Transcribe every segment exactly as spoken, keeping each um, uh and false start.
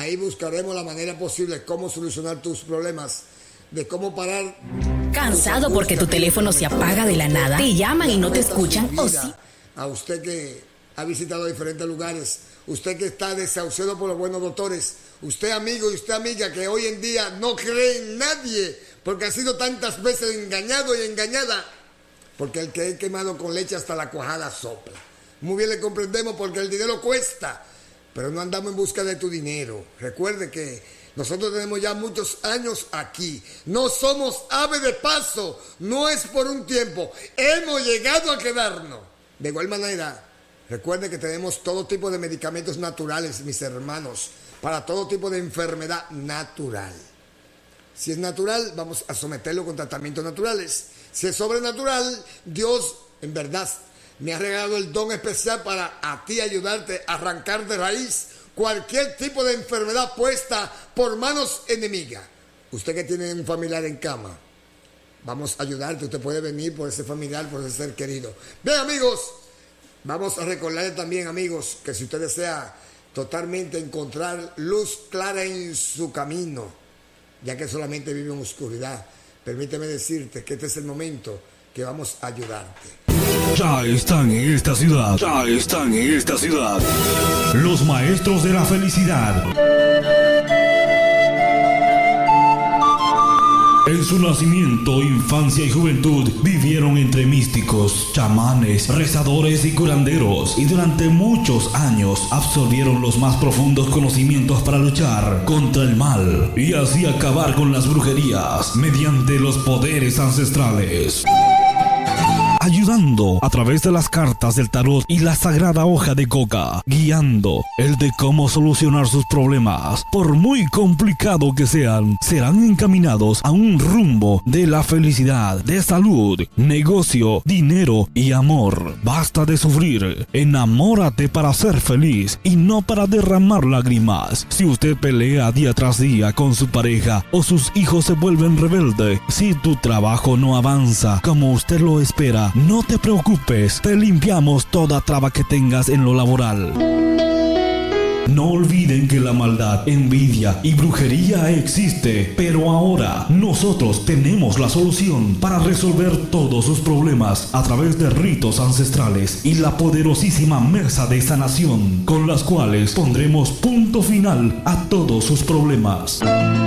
Ahí buscaremos la manera posible de cómo solucionar tus problemas, de cómo parar. ¿Cansado porque tu teléfono se apaga de la nada? ¿Te llaman y no te escuchan? ¿O sí? A usted que ha visitado diferentes lugares, usted que está desahuciado por los buenos doctores, usted amigo y usted amiga que hoy en día no cree en nadie porque ha sido tantas veces engañado y engañada, porque el que es quemado con leche hasta la cuajada sopla. Muy bien le comprendemos porque el dinero cuesta, pero no andamos en busca de tu dinero. Recuerde que nosotros tenemos ya muchos años aquí, no somos ave de paso, no es por un tiempo, hemos llegado a quedarnos. De igual manera, recuerde que tenemos todo tipo de medicamentos naturales, mis hermanos, para todo tipo de enfermedad natural. Si es natural, vamos a someterlo con tratamientos naturales. Si es sobrenatural, Dios en verdad me ha regalado el don especial para a ti ayudarte a arrancar de raíz cualquier tipo de enfermedad puesta por manos enemigas. Usted que tiene un familiar en cama, vamos a ayudarte. Usted puede venir por ese familiar, por ese ser querido. Bien, amigos, vamos a recordarle también, amigos, que si usted desea totalmente encontrar luz clara en su camino, ya que solamente vive en oscuridad, permíteme decirte que este es el momento que vamos a ayudarte. Ya están en esta ciudad, ya están en esta ciudad, los maestros de la felicidad. En su nacimiento, infancia y juventud vivieron entre místicos, chamanes, rezadores y curanderos, y durante muchos años absorbieron los más profundos conocimientos para luchar contra el mal y así acabar con las brujerías mediante los poderes ancestrales. Ayudando a través de las cartas del tarot y la sagrada hoja de coca, guiando el de cómo solucionar sus problemas. Por muy complicado que sean, serán encaminados a un rumbo de la felicidad, de salud, negocio, dinero y amor. Basta de sufrir, enamórate para ser feliz y no para derramar lágrimas. Si usted pelea día tras día con su pareja o sus hijos se vuelven rebeldes, si tu trabajo no avanza como usted lo espera, no te preocupes, te limpiamos toda traba que tengas en lo laboral. No olviden que la maldad, envidia y brujería existe, pero ahora nosotros tenemos la solución para resolver todos sus problemas a través de ritos ancestrales y la poderosísima mesa de sanación, con las cuales pondremos punto final a todos sus problemas.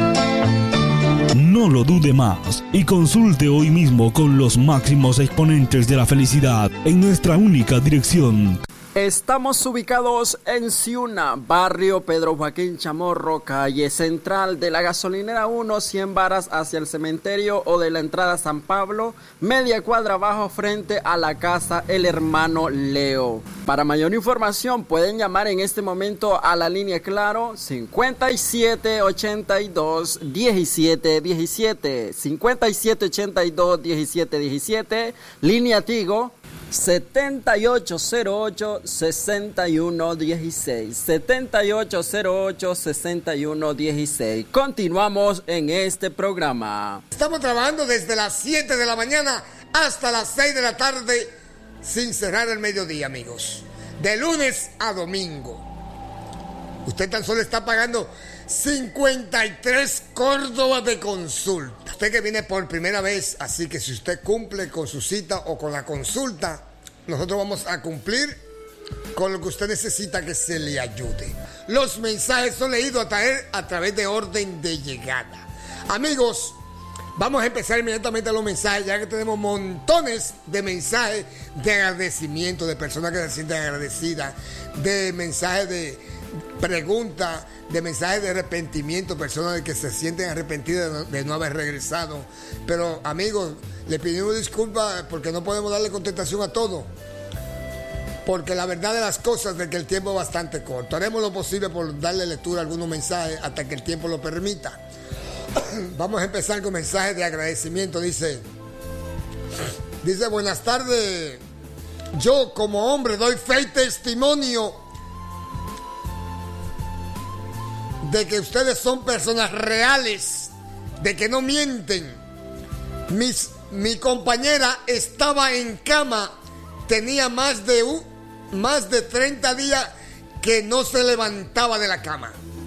No lo dude más y consulte hoy mismo con los máximos exponentes de la felicidad en nuestra única dirección. Estamos ubicados en Ciuna, barrio Pedro Joaquín Chamorro, calle central de la gasolinera uno, cien varas hacia el cementerio o de la entrada San Pablo, media cuadra abajo frente a la casa El Hermano Leo. Para mayor información pueden llamar en este momento a la línea Claro cincuenta y siete ochenta y dos diecisiete diecisiete, cincuenta y siete ochenta y dos diecisiete diecisiete, línea Tigo setenta y ocho cero ocho sesenta y uno dieciséis, setenta y ocho cero ocho sesenta y uno dieciséis. Continuamos en este programa. Estamos trabajando desde las siete de la mañana hasta las seis de la tarde sin cerrar el mediodía, amigos. De lunes a domingo. Usted tan solo está pagando cincuenta y tres córdobas de consulta. Usted que viene por primera vez, así que si usted cumple con su cita o con la consulta, nosotros vamos a cumplir con lo que usted necesita que se le ayude. Los mensajes son leídos a, traer a través de orden de llegada. Amigos, vamos a empezar inmediatamente los mensajes, ya que tenemos montones de mensajes de agradecimiento, de personas que se sienten agradecidas, de mensajes de preguntas, de mensajes de arrepentimiento, personas que se sienten arrepentidas de no, de no haber regresado. Pero amigos, le pedimos disculpas porque no podemos darle contestación a todo, porque la verdad de las cosas es que el tiempo es bastante corto. Haremos lo posible por darle lectura a algunos mensajes hasta que el tiempo lo permita. Vamos a empezar con mensajes de agradecimiento. Dice, dice, buenas tardes. Yo como hombre doy fe y testimonio de que ustedes son personas reales, de que no mienten. Mis, mi compañera estaba en cama, tenía más de, un, más de treinta días que no se levantaba de la cama.